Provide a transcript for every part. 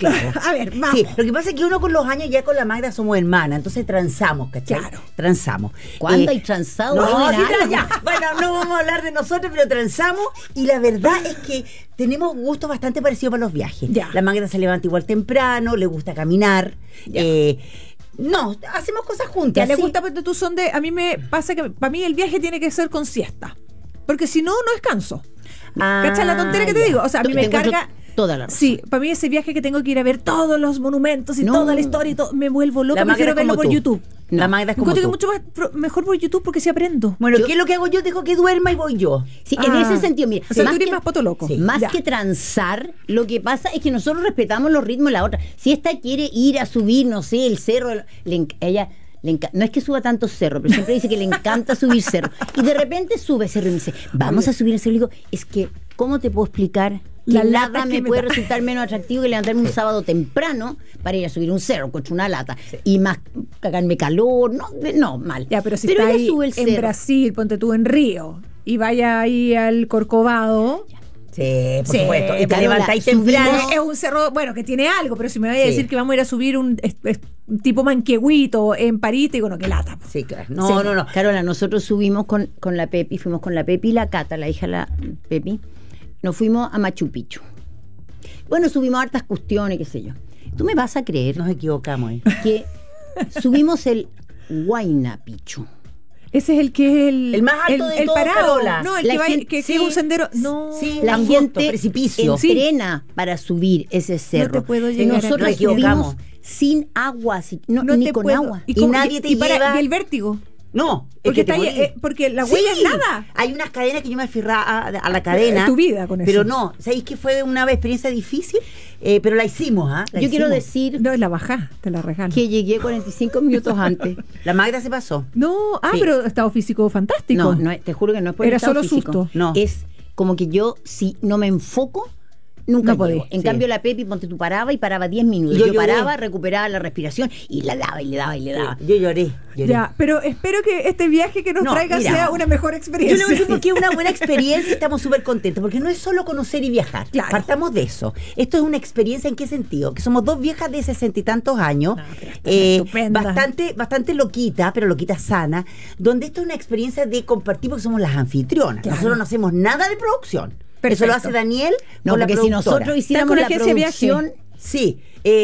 Claro. A ver, vamos. Sí, lo que pasa es que uno con los años ya con la Magda somos hermanas, entonces transamos, ¿cachai? Claro. Transamos. ¿Cuándo hay transado? No, Bueno, sí, algo. ya. Bueno, no vamos a hablar de nosotros, pero transamos y la verdad es que tenemos gustos bastante parecidos para los viajes. Ya. La Magda se levanta igual temprano, le gusta caminar. No, hacemos cosas juntas. Ya le sí. gusta, porque tú son de. A mí me pasa que para mí el viaje tiene que ser con siesta. Porque si no, no descanso. ¿Cachai la tontera que te ya. digo? O sea, a mí Te me encuentro carga. toda la razón. Sí, para mí ese viaje que tengo que ir a ver todos los monumentos y No. toda la historia y todo, me vuelvo loca. La Magda Prefiero es verlo como por tú. YouTube. La Magda es como Encuentro que tú. mucho mejor por YouTube porque sí aprendo. Bueno, Yo- ¿qué es lo que hago yo? Dejo que duerma y voy yo. Sí, en ese sentido, mira, O sea, tú eres más poto loco. Sí. más Ya. que transar, lo que pasa es que nosotros respetamos los ritmos de la otra. Si esta quiere ir a subir, no sé, el cerro, ella no es que suba tantos cerros, pero siempre dice que le encanta subir cerros. Y de repente sube cerro y me dice, vamos a subir el cerro. Y digo, es que, ¿cómo te puedo explicar? Que La nada lata me que me puede da. resultar menos atractivo que levantarme un sábado temprano para ir a subir un cerro contra una lata. Y más cagarme calor. No, mal. Ya, pero si está ella ahí sube el en cerro. Brasil, ponte tú en Río, y vaya ahí al Corcovado. Sí, por Sí, supuesto. Y te Carola, levantáis subimos- temprano. Es un cerro, bueno, que tiene algo, pero si me vaya a Sí. decir que vamos a ir a subir un tipo Manquehuito en París, te digo, no, que lata. Sí, claro. Sí, No. Carola, nosotros subimos con la Pepi, fuimos con la Pepi y la Cata, la hija de la Pepi, nos fuimos a Machu Picchu. Bueno, subimos hartas cuestiones, qué sé yo. Tú me vas a creer Nos equivocamos ahí. que subimos el Huayna Picchu. Ese es el que es El más alto de el todos, parado. Carola. No, el La que va gente- que sí, es un sendero. No. sí. La Angosto, gente precipicio. entrena para subir ese cerro. te puedo Y llegar a nosotros creer. Nos equivocamos. subimos sin agua, No ni te con puedo. agua. Y cómo- nadie te lleva- y el vértigo. No, es Porque que te está ahí, morís. porque la huella es nada. Hay unas cadenas que yo me aferré a la cadena. Tu vida con eso. Pero no, ¿sabéis que fue una experiencia difícil? Pero la hicimos, ¿ah? La Yo quiero hicimos. decir No, es la baja, te la regalo. que llegué 45 minutos antes. La Magda se pasó. No, Sí. pero estado físico fantástico. No, te juro que no es por el Era estado solo físico. susto. No. Es como que yo, si no me enfoco, nunca No llego. podí, En sí. cambio, la Pepi, ponte tú, paraba y paraba 10 minutos. Yo Yo lloré. paraba, recuperaba la respiración y la daba y le daba y le daba. Yo lloré. Ya, pero espero que este viaje que nos No, traiga mira. sea una mejor Yo experiencia. le voy a decir porque es una buena experiencia y estamos súper contentos, porque no es solo conocer y viajar. Claro. Partamos de eso. Esto es una experiencia, ¿en qué sentido? Que somos dos viejas de 60 y tantos años, No, pero están estupendas. bastante loquita, pero loquita sana, donde esto es una experiencia de compartir porque somos las anfitrionas. Claro. Nosotros no hacemos nada de producción. Perfecto. Eso lo hace Daniel No, con la porque si productora. nosotros hiciéramos con la la agencia de viaje. producción, Sí.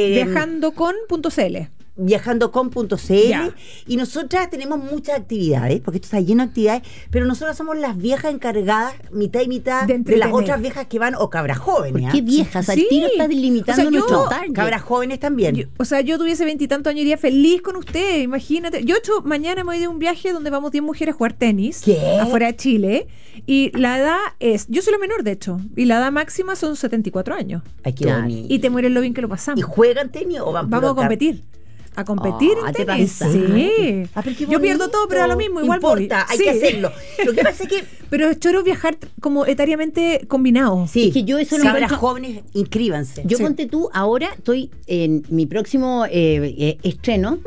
Viajandocon.cl. Viajandocom.cl Ya. y nosotras tenemos muchas actividades, porque esto está lleno de actividades, pero nosotras somos las viejas encargadas, mitad y mitad, De de, entretener. las otras viejas que van, o cabras jóvenes. ¿qué ¿ah? viejas? Al Sí. tiro estás delimitando O sea, yo- nuestro target. Cabras jóvenes también. Yo tuviese 20 y tantos años, iría feliz con usted, imagínate. Yo, mañana me voy de un viaje donde vamos 10 mujeres a jugar tenis. ¿Qué? Afuera de Chile. Y la edad es, yo soy la menor de hecho, y la edad máxima son 74 años. Ay, qué Claro. bonito. Y te mueres lo bien que lo ¿Y pasamos. juegan tenis o van Vamos a puro competir. A competir Ah, en ¿te tenis. pasa? Sí. Ah, pero qué Yo pierdo bonito. todo, pero da lo mismo, igual No importa, voy. hay Sí. que hacerlo. Lo que pasa es que Pero es choro viajar como etariamente combinado. sí, Es que yo eso lo cabras encuentro- jóvenes, inscríbanse. Yo Sí. ponte tú, ahora estoy en mi próximo estreno,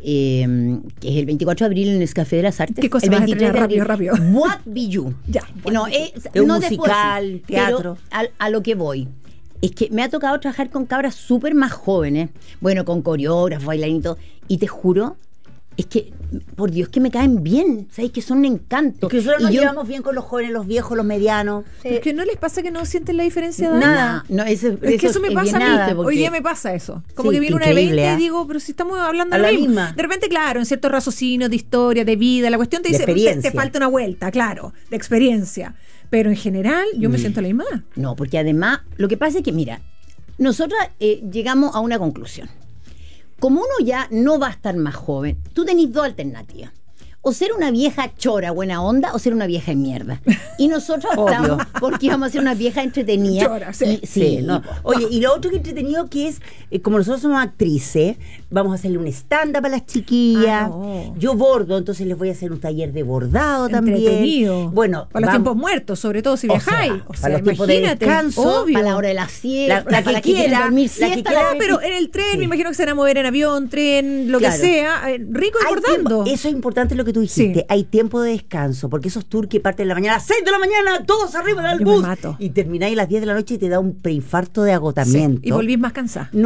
que es el 24 de abril en el Café de las Artes. ¿Qué cosa el vas a 23 de estrenar? abril. Rápido, rápido. What Be You. Ya, No, What Be Es un no te puedo musical, decir, teatro. pero a lo que voy. Es que me ha tocado trabajar con cabras súper más jóvenes, bueno, con coreógrafos, bailaritos, y te juro, es que, por Dios, que me caen bien, ¿sabes? Que son un encanto. Es que nosotros Y nos yo- llevamos bien con los jóvenes, los viejos, los medianos. Es que no les pasa que no sienten la diferencia de edad. Nada. No, Es que eso me es pasa bien a mí. triste porque- Hoy día me pasa eso. Como Sí, que viene una de increíble, 20 ¿eh? y digo, pero si estamos hablando A de la lo mismo. misma. De repente, claro, en ciertos raciocinios de historia, de vida, la cuestión te De dice, te experiencia. falta una vuelta, claro, de experiencia. Pero en general, yo me siento la misma. No, porque además, lo que pasa es que, mira, nosotras llegamos a una conclusión. Como uno ya no va a estar más joven, tú tenés dos alternativas. O ser una vieja chora, buena onda, o ser una vieja de mierda. Y nosotros Obvio. optamos porque íbamos a ser una vieja entretenida. Chora, sí. Y- Sí, no. po. Oye, y lo otro que entretenido que es, como nosotros somos actrices, vamos a hacerle un stand-up a las chiquillas. Ah, no. Yo bordo, entonces les voy a hacer un taller de bordado también. Entretenido. Bueno, para los vamos- tiempos muertos, sobre todo si O viajáis. sea, O sea, para los tiempos de imagínate, descanso, obvio. Para la hora de la siesta, La que para quieren quiera, dormir la que siesta. quiera. Ah, pero en el tren, Sí. me imagino que se van a mover en avión, tren, lo Claro. que sea. Rico y Hay bordando. tiempo- eso es importante lo que tú dijiste. Sí. Hay tiempo de descanso, porque esos tours que parten de la mañana a las 6 de la mañana, todos arriba del Yo me bus. mato. Y termináis a las 10 de la noche y te da un preinfarto de Sí, agotamiento. y volvís más cansada.